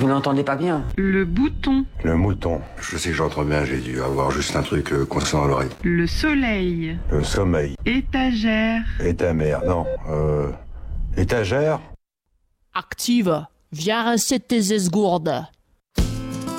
Vous n'entendez pas bien. Le bouton. Le mouton. Je sais que j'entends bien, j'ai dû avoir juste un truc constant dans l'oreille. Le soleil. Le sommeil. Étagère. Et ta mère, non. Étagère. Active. Viens recette tes esgourdes.